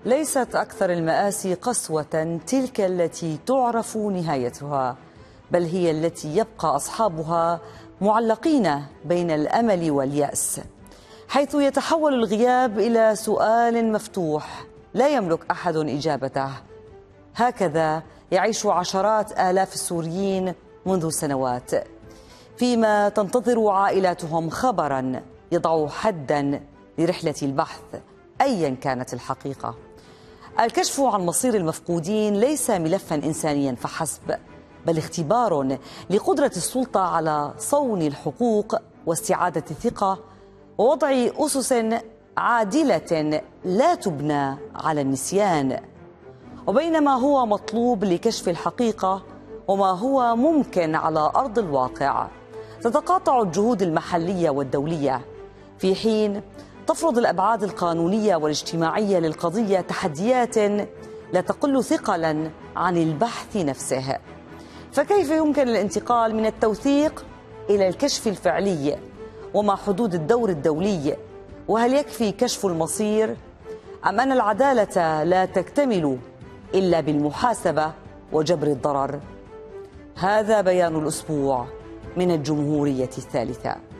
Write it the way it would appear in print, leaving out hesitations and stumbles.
ليست أكثر المآسي قسوة تلك التي تعرف نهايتها، بل هي التي يبقى أصحابها معلقين بين الأمل واليأس، حيث يتحول الغياب إلى سؤال مفتوح لا يملك أحد إجابته. هكذا يعيش عشرات آلاف السوريين منذ سنوات، فيما تنتظر عائلاتهم خبراً يضع حداً لرحلة البحث أياً كانت الحقيقة. الكشف عن مصير المفقودين ليس ملفاً إنسانياً فحسب، بل اختبار لقدرة السلطة على صون الحقوق واستعادة الثقة ووضع أسس عادلة لا تبنى على النسيان. وبينما هو مطلوب لكشف الحقيقة وما هو ممكن على أرض الواقع، تتقاطع الجهود المحلية والدولية، في حين تفرض الأبعاد القانونية والاجتماعية للقضية تحديات لا تقل ثقلاً عن البحث نفسه. فكيف يمكن الانتقال من التوثيق إلى الكشف الفعلي؟ وما حدود الدور الدولي؟ وهل يكفي كشف المصير؟ أم أن العدالة لا تكتمل إلا بالمحاسبة وجبر الضرر؟ هذا بيان الأسبوع من الجمهورية الثالثة.